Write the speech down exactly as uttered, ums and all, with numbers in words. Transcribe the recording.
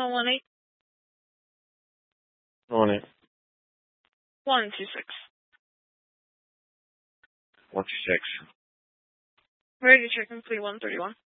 one one eight. On it. one two six. one two six. Ready to check complete one thirty-one.